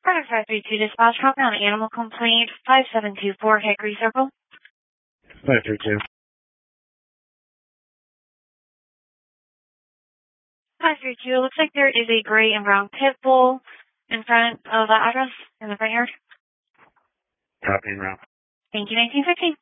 Product 532 dispatch, copy on animal complaint 5724 Hickory Circle. 532. 532, looks like there is a gray and brown pit bull in front of the address in the front yard. Copy and route. Thank you, 1915.